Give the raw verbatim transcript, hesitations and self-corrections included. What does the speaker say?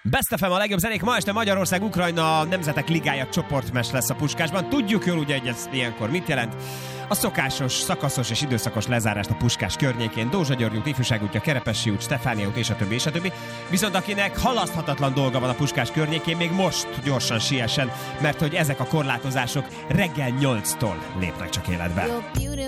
Best ef em a legjobb zenék. Ma este Magyarország-Ukrajna Nemzetek Ligája csoportmeccs lesz a Puskásban. Tudjuk jól ugye, hogy ez ilyenkor mit jelent. A szokásos, szakaszos és időszakos lezárást a Puskás környékén. Dózsa György út, Ifjúság útja, Kerepesi út, Stefánia út és a többi és a többi. Viszont akinek halaszthatatlan dolga van a Puskás környékén, még most gyorsan siessen, mert hogy ezek a korlátozások reggel nyolctól lépnek csak életbe.